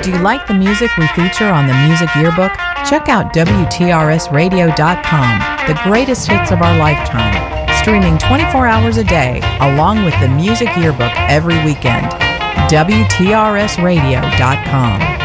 Do you like the music we feature on the Music Yearbook? Check out WTRSradio.com, the greatest hits of our lifetime, streaming 24 hours a day, along with the Music Yearbook every weekend. WTRSradio.com.